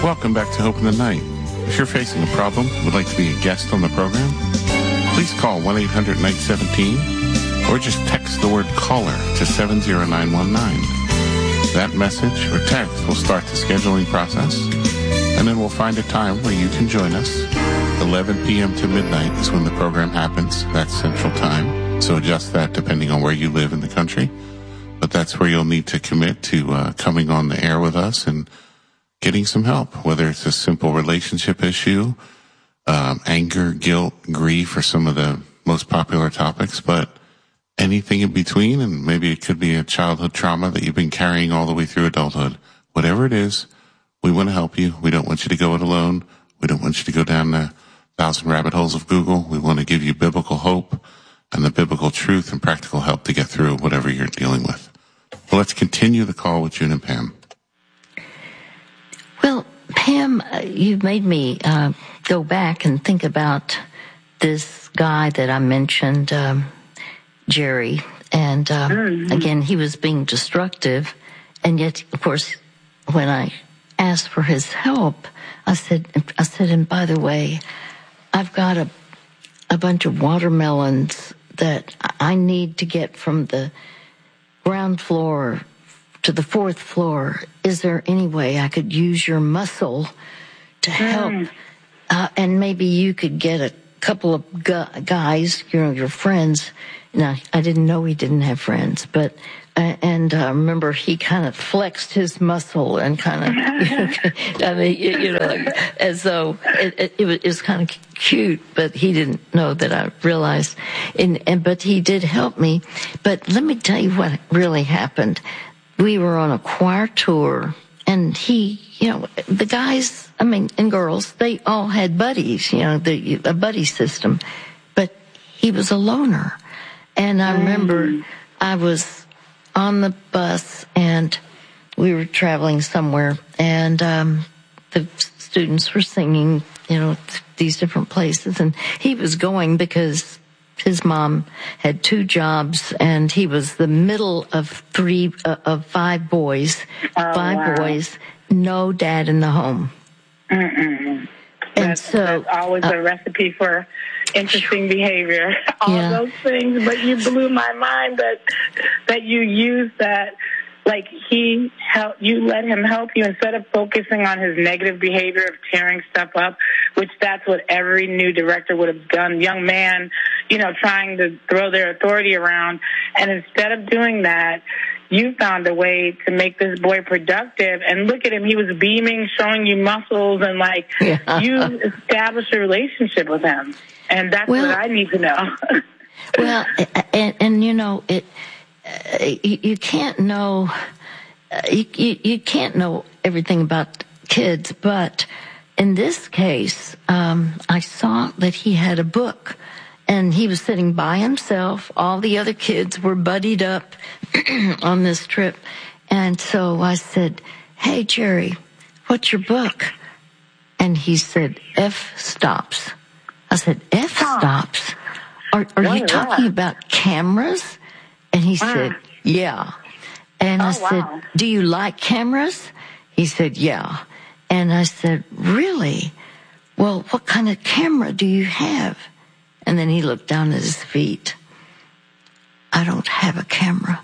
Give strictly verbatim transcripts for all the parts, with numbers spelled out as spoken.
Welcome back to Hope in the Night. If you're facing a problem and would like to be a guest on the program, please call one eight hundred night seventeen or just text the word caller to seven zero nine one nine. That message or text will start the scheduling process, and then we'll find a time where you can join us. eleven p.m. to midnight is when the program happens. That's Central Time, so adjust that depending on where you live in the country. But that's where you'll need to commit to uh, coming on the air with us and getting some help, whether it's a simple relationship issue, um, anger, guilt, grief, or some of the most popular topics, but anything in between, and maybe it could be a childhood trauma that you've been carrying all the way through adulthood. Whatever it is, we want to help you. We don't want you to go it alone. We don't want you to go down the thousand rabbit holes of Google. We want to give you biblical hope and the biblical truth and practical help to get through whatever you're dealing with. Well, let's continue the call with June and Pam. Well, Pam, uh, you've made me uh, go back and think about this guy that I mentioned, um, Jerry. And uh, mm-hmm. again, he was being destructive. And yet, of course, when I asked for his help, I said, I said, and by the way, I've got a, a bunch of watermelons that I need to get from the ground floor to the fourth floor. Is there any way I could use your muscle to help? Mm. Uh, and maybe you could get a couple of gu- guys, you know, your friends. Now, I didn't know he didn't have friends, but, uh, and I uh, remember he kind of flexed his muscle and kind of, you know, I mean, you, you know, like, as though it, it, it, was, it was kind of cute, but he didn't know that I realized. And, and, but he did help me. But let me tell you what really happened. We were on a choir tour, and he, you know, the guys, I mean, and girls, they all had buddies, you know, the, a buddy system, but he was a loner. And I remember mm. I was on the bus, and we were traveling somewhere, and um, the students were singing, you know, these different places, and he was going because his mom had two jobs, and he was the middle of three, uh, of five boys, oh, five wow. boys, no dad in the home. Mm-mm. And that's, so, that's always uh, a recipe for interesting behavior. All yeah. those things, but you blew my mind that that you used that. Like he help you let him help you instead of focusing on his negative behavior of tearing stuff up, which that's what every new director would have done. Young man, you know, trying to throw their authority around. And instead of doing that, you found a way to make this boy productive. And look at him. He was beaming, showing you muscles, and like yeah. you established a relationship with him. And that's well, what I need to know. well, and, and you know, it, Uh, you, you can't know, uh, you, you, you can't know everything about kids, but in this case, um, I saw that he had a book, and he was sitting by himself. All the other kids were buddied up on this trip. And so I said, "Hey, Jerry, what's your book?" And he said, F stops. I said, F stops? Are, are you talking about cameras? And he said, yeah. And oh, I said, wow. do you like cameras? He said, yeah. And I said, really? Well, what kind of camera do you have? And then he looked down at his feet. I don't have a camera.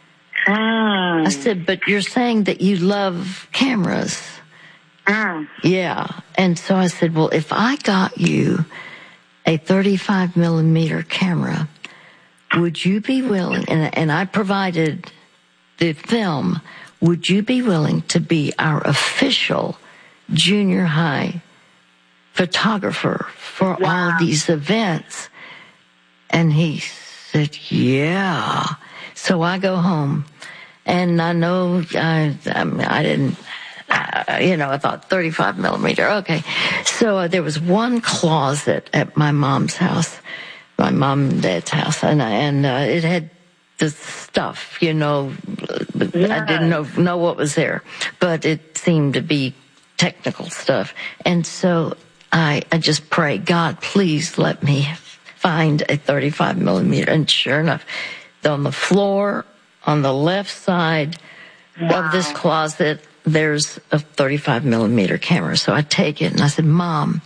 Mm. I said, but you're saying that you love cameras. Mm. Yeah. And so I said, well, if I got you a thirty-five millimeter camera, would you be willing, and, and I provided the film, would you be willing to be our official junior high photographer for wow. all these events? And he said, yeah. So I go home, and I know I, I, mean, I didn't, uh, you know, I thought thirty-five millimeter, okay. So uh, there was one closet at my mom's house, my mom and dad's house, and, and uh, it had the stuff, you know, yeah. I didn't know, know what was there, but it seemed to be technical stuff. And so I, I just prayed, God, please let me find a thirty-five millimeter. And sure enough, on the floor, on the left side wow. of this closet, there's a thirty-five millimeter camera. So I take it and I said, Mom,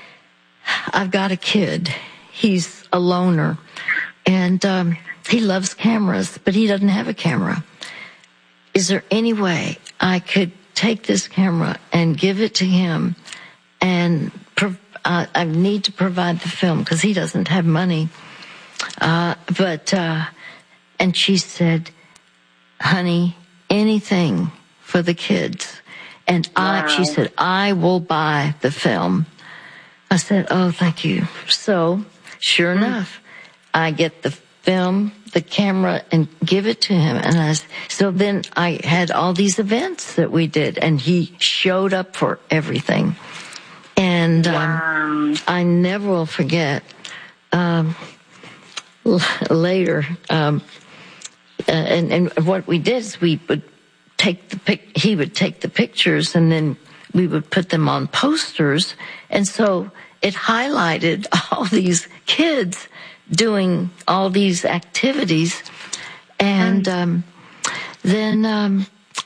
I've got a kid. He's a loner and um, he loves cameras, but he doesn't have a camera. Is there any way I could take this camera and give it to him and prov- uh, I need to provide the film because he doesn't have money. Uh, but, uh, and she said, honey, anything for the kids. And wow. I, she said, I will buy the film. I said, oh, thank you. So sure mm-hmm. enough, I get the film, the camera, and give it to him. And I, so then I had all these events that we did, and he showed up for everything. And wow. um, I never will forget, um, l- later, um, uh, and, and what we did is we would take the pic, he would take the pictures, and then we would put them on posters. And so it highlighted all these kids doing all these activities. And um, then um,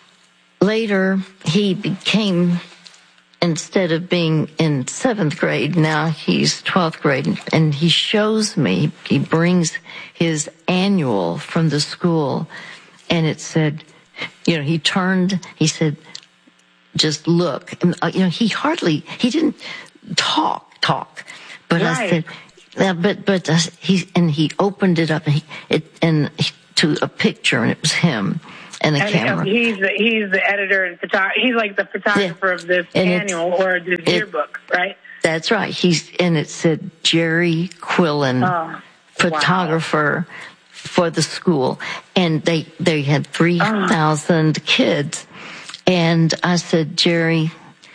later he became, instead of being in seventh grade, now he's twelfth grade. And he shows me, he brings his annual from the school. And it said, you know, he turned, he said, just look. And, uh, you know, he hardly, he didn't talk, talk. But right. I said, yeah, but but uh, he and he opened it up and he it and he, to a picture, and it was him and the and camera. He's the, he's the editor and photographer. He's like the photographer yeah. of this and annual or this it, yearbook, right? That's right. He's and it said Jerry Quillen, oh, photographer wow. for the school, and they they had three thousand oh. kids, and I said, Jerry,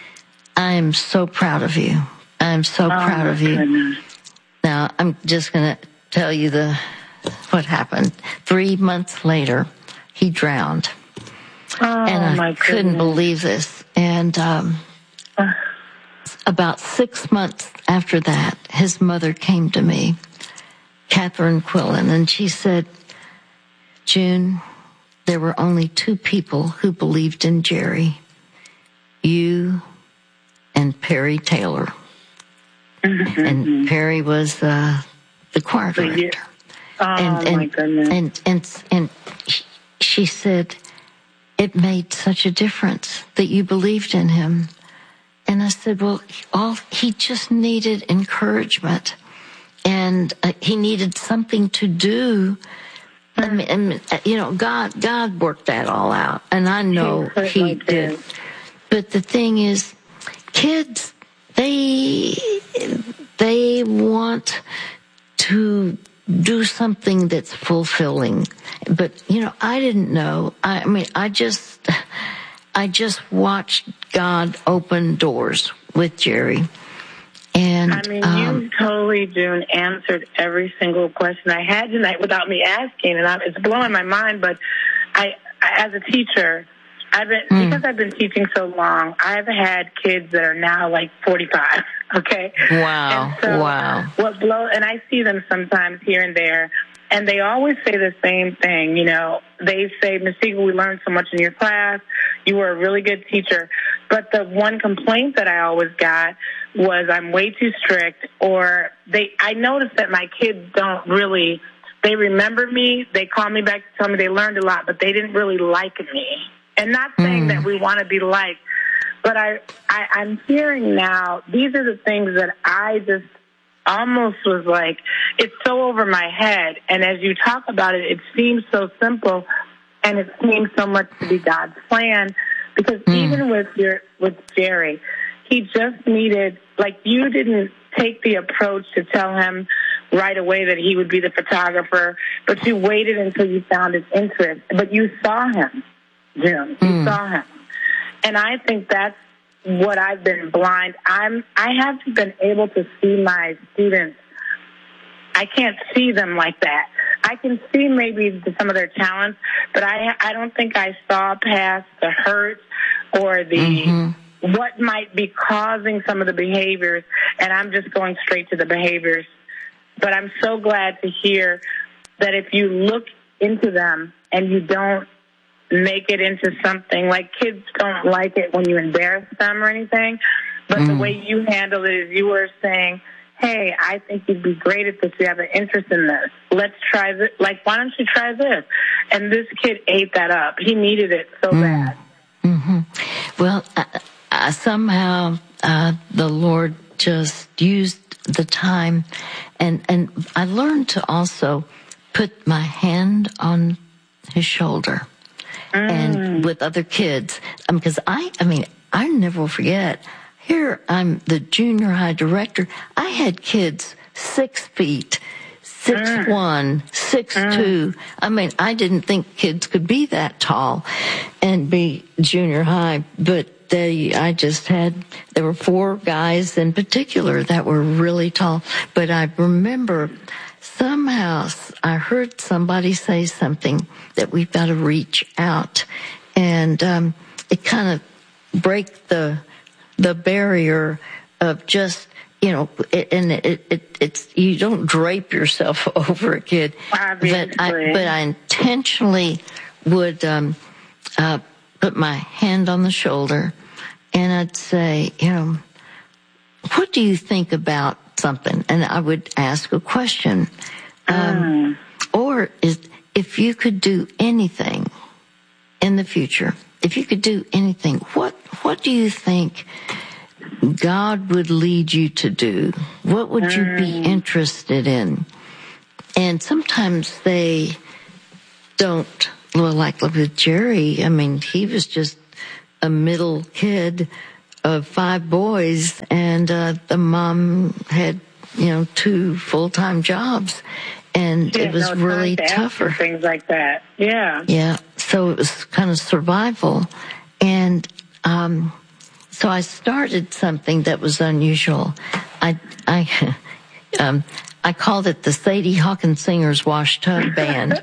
I'm so proud of you. I'm so oh, proud of you. Goodness. Now, I'm just going to tell you the what happened. Three months later, he drowned. Oh, and I my couldn't goodness. believe this. And um, uh. about six months after that, his mother came to me, Catherine Quillen, and she said, June, there were only two people who believed in Jerry, you and Perry Taylor. Mm-hmm. And Perry was uh, the choir director. Oh, and, and, my goodness. And, and, and she said, it made such a difference that you believed in him. And I said, well, all he just needed encouragement. And uh, he needed something to do. I mean, and, you know, God, God worked that all out. And I know he, he like did. That. But the thing is, kids, They they want to do something that's fulfilling, but you know I didn't know. I, I mean, I just I just watched God open doors with Jerry, and I mean, um, you totally, June, answered every single question I had tonight without me asking, and I, it's blowing my mind. But I, as a teacher. I've been, mm. because I've been teaching so long, I've had kids that are now like forty-five, okay? Wow, and so wow. What blow, and I see them sometimes here and there, and they always say the same thing, you know. They say, Miz Siegel, we learned so much in your class. You were a really good teacher. But the one complaint that I always got was I'm way too strict, or they. I noticed that my kids don't really, they remember me, they call me back to tell me they learned a lot, but they didn't really like me. And not saying mm. that we want to be liked, but I, I, I'm hearing now, these are the things that I just almost was like, it's so over my head. And as you talk about it, it seems so simple, and it seems so much to be God's plan. Because mm. even with your with Jerry, he just needed, like you didn't take the approach to tell him right away that he would be the photographer, but you waited until you found his interest. But you saw him. Jim, you mm. saw him. And I think that's what I've been blind. I'm, I haven't been able to see my students. I can't see them like that. I can see maybe some of their talents, but I, I don't think I saw past the hurt or the, mm-hmm. what might be causing some of the behaviors. And I'm just going straight to the behaviors. But I'm so glad to hear that if you look into them and you don't make it into something like kids don't like it when you embarrass them or anything. But mm. the way you handle it is you were saying, hey, I think you'd be great at this. We have an interest in this. Let's try this. Like, why don't you try this? And this kid ate that up. He needed it so mm. bad. Mm-hmm. Well, uh, uh, somehow uh, the Lord just used the time. And, and I learned to also put my hand on his shoulder mm. and with other kids. Because um, I, I mean, I never will forget. Here, I'm the junior high director. I had kids six feet, six mm. one, six mm. two. I mean, I didn't think kids could be that tall and be junior high, but they, I just had, there were four guys in particular that were really tall. But I remember somehow I heard somebody say something that we've got to reach out, and um, it kind of break the the barrier of just, you know, it, and it, it, it's, you don't drape yourself over a kid. Obviously. But I, but I intentionally would, um, uh, put my hand on the shoulder and I'd say, you know, what do you think about something? And I would ask a question. Um, mm. Or is, if you could do anything in the future, if you could do anything, what what do you think God would lead you to do? What would you be interested in? And sometimes they don't, well, like with Jerry, I mean, he was just a middle kid of five boys, and uh, the mom had, you know, two full-time jobs. And it was no really tougher. Things like that. Yeah. Yeah. So it was kind of survival. And um, so I started something that was unusual. I I um, I called it the Sadie Hawkins Singers Wash Tub Band.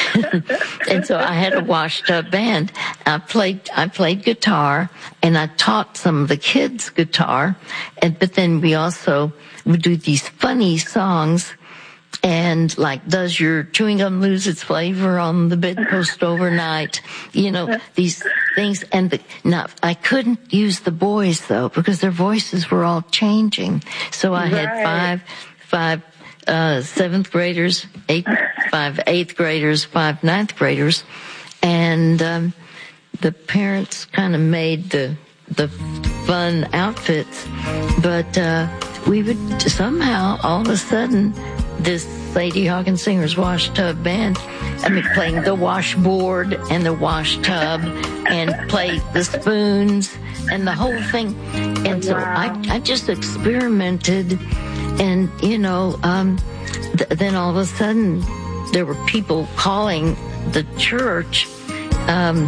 And so I had a wash tub band. I played I played guitar, and I taught some of the kids guitar. And but then we also would do these funny songs. And like, does your chewing gum lose its flavor on the bedpost overnight? You know, these things. And the, now, I couldn't use the boys though, because their voices were all changing. So I had right. five, five, uh, seventh graders, eight, five eighth graders, five ninth graders. And, um, the parents kind of made the, the fun outfits, but, uh, we would somehow all of a sudden, this Sadie Hawkins Singers Wash Tub Band, I mean, playing the washboard and the wash tub and play the spoons and the whole thing. And so wow. I, I just experimented, and, you know, um, th- then all of a sudden there were people calling the church um,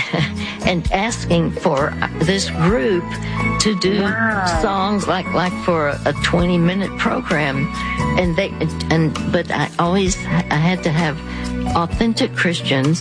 and asking for this group to do wow. songs like like for a twenty minute program, and they and but I always I had to have authentic Christians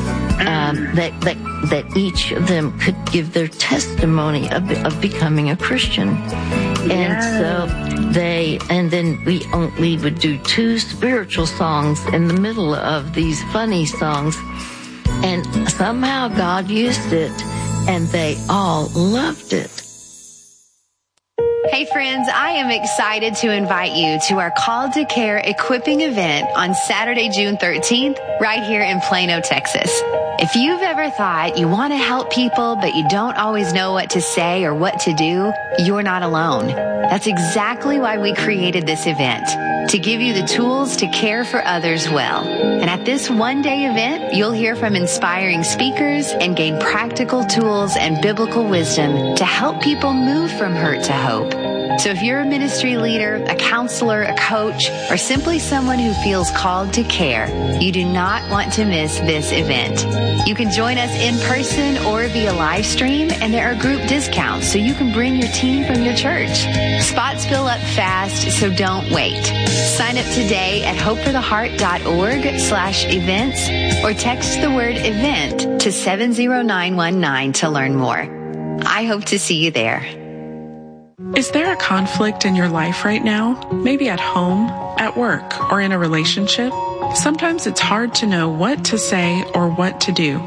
um, that that that each of them could give their testimony of, of becoming a Christian, and yeah. so they and then we we would do two spiritual songs in the middle of these funny songs. And somehow God used it, and they all loved it. Hey friends, I am excited to invite you to our Called to Care equipping event on Saturday, June thirteenth, right here in Plano, Texas. If you've ever thought you want to help people, but you don't always know what to say or what to do, you're not alone. That's exactly why we created this event, to give you the tools to care for others well. And at this one-day event, you'll hear from inspiring speakers and gain practical tools and biblical wisdom to help people move from hurt to hope. So if you're a ministry leader, a counselor, a coach, or simply someone who feels called to care, you do not want to miss this event. You can join us in person or via live stream, and there are group discounts so you can bring your team from your church. Spots fill up fast, so don't wait. Sign up today at hopefortheheart.org slash events or text the word event to seven zero nine one nine to learn more. I hope to see you there. Is there a conflict in your life right now? Maybe at home, at work, or in a relationship? Sometimes it's hard to know what to say or what to do.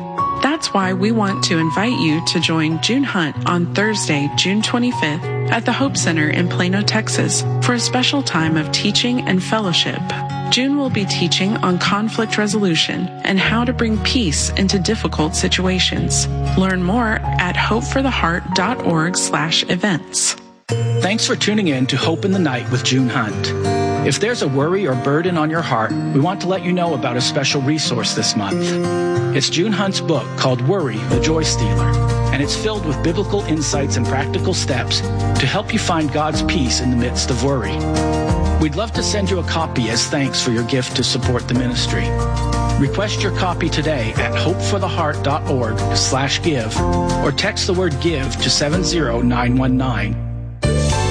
That's why we want to invite you to join June Hunt on Thursday, June twenty-fifth at the Hope Center in Plano, Texas for a special time of teaching and fellowship. June will be teaching on conflict resolution and how to bring peace into difficult situations. Learn more at hopefortheheart.org slash events. Thanks for tuning in to Hope in the Night with June Hunt. If there's a worry or burden on your heart, we want to let you know about a special resource this month. It's June Hunt's book called Worry, the Joy Stealer, and it's filled with biblical insights and practical steps to help you find God's peace in the midst of worry. We'd love to send you a copy as thanks for your gift to support the ministry. Request your copy today at hopefortheheart.org slash give or text the word give to seven zero nine one nine.